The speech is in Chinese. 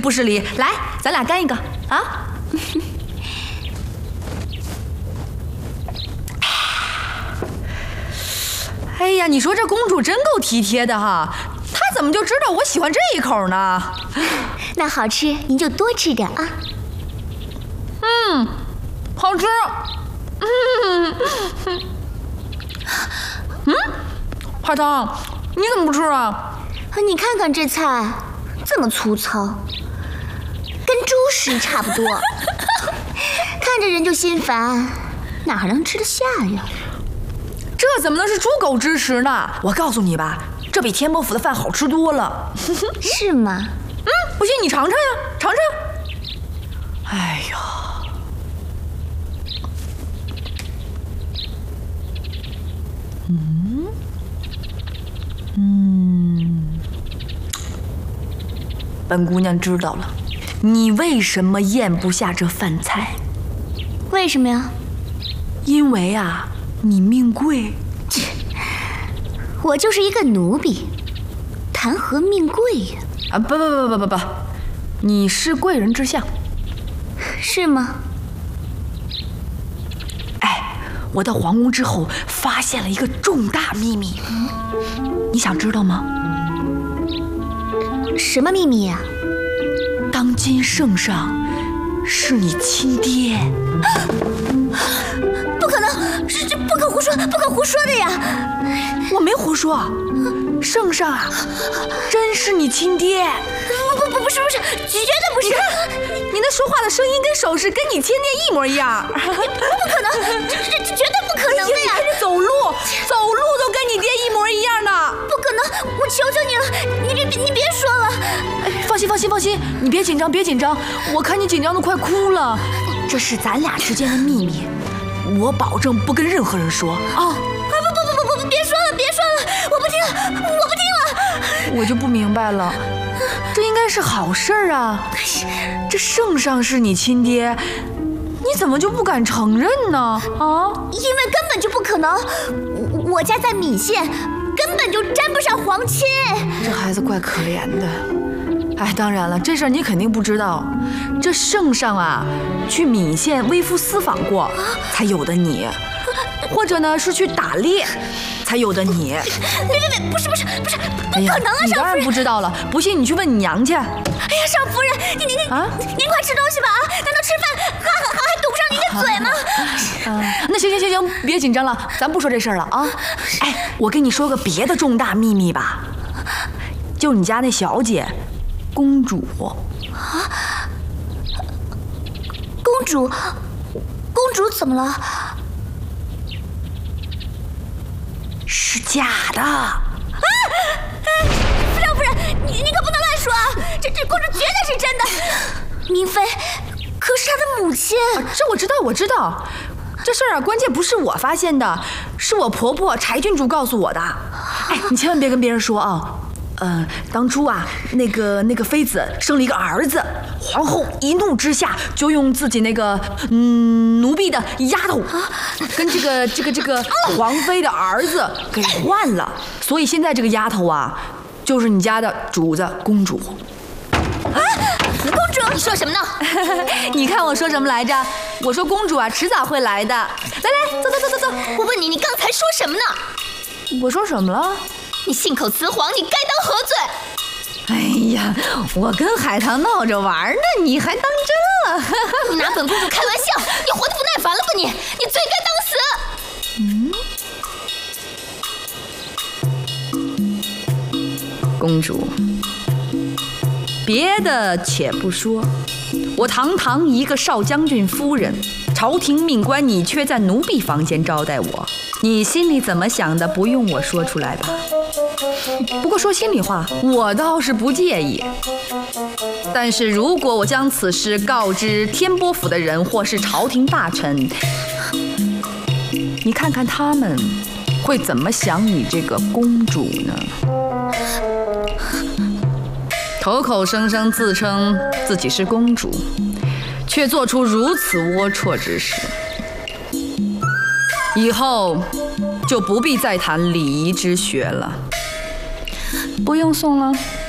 不失礼。来，咱俩干一个啊！哎呀，你说这公主真够体贴的哈，她怎么就知道我喜欢这一口呢？ 那好吃，您就多吃点啊。 好吃。海棠，你怎么不吃啊？ 你看看这菜，这么粗糙，跟猪食差不多，看着人就心烦，哪还能吃得下呀？ 这怎么能是猪狗之食呢？我告诉你吧，这比天波府的饭好吃多了。 是吗？ 不信你尝尝呀，尝尝。哎呀，本姑娘知道了，你为什么咽不下这饭菜？ 为什么呀？ 因为啊，你命贵。 我就是一个奴婢，谈何命贵呀？ 啊，不，你是贵人之相。 是吗？ 哎，我到皇宫之后发现了一个重大秘密，你想知道吗？ 什么秘密呀？ 当今圣上是你亲爹。 不可能，这不可胡说，不可胡说的呀！ 我没胡说，圣上啊，真是你亲爹。 不是，绝对不是！ 你那说话的声音跟手势跟你亲爹一模一样。 不可能，这绝对不可能的呀！ 你走路都跟你爹一模一样的。 不可能，我求求你了，你别说了。 放心，你别紧张，我看你紧张的快哭了。这是咱俩之间的秘密，我保证不跟任何人说啊！ 不，别说了，我不听了。 我就不明白了，这应该是好事啊！这圣上是你亲爹，你怎么就不敢承认呢？啊？ 因为根本就不可能，我家在岷县，根本就沾不上皇亲。 这孩子怪可怜的。哎，当然了，这事儿你肯定不知道，这圣上啊，去岷县微服私访过，才有的你，或者呢是去打猎，才有的你。 别，不是，不可能啊！ 你当然不知道了，不信你去问你娘去。哎呀，少夫人，您快吃东西吧啊！难道吃饭还堵不上您的嘴吗？ 那行，别紧张了，咱不说这事儿了啊。哎，我跟你说个别的重大秘密吧，就你家那小姐。公主啊？公主怎么了？ 是假的。 少夫人，你可不能乱说啊！这公主绝对是真的。明妃可是她的母亲。 这我知道。这事儿啊，关键不是我发现的，是我婆婆柴郡主告诉我的。哎，你千万别跟别人说啊。当初啊，那个妃子生了一个儿子，皇后一怒之下就用自己那个奴婢的丫头跟这个皇妃的儿子给换了，所以现在这个丫头啊，就是你家的主子公主。 啊，公主，你说什么呢？ 你看我说什么来着？我说公主啊，迟早会来的。来，走。 我问你，你刚才说什么呢？ 我说什么了？ 你信口雌黄，你该当何罪？ 哎呀，我跟海棠闹着玩呢，你还当真了？ 你拿本公主开玩笑，你活得不耐烦了吧你？你罪该当死。公主，别的且不说，我堂堂一个少将军夫人，朝廷命官，你却在奴婢房间招待我，你心里怎么想的？不用我说出来吧。不过说心里话，我倒是不介意。但是如果我将此事告知天波府的人或是朝廷大臣，你看看他们会怎么想你这个公主呢？口口声声自称自己是公主，却做出如此龌龊之事，以后就不必再谈礼仪之学了。不用送了。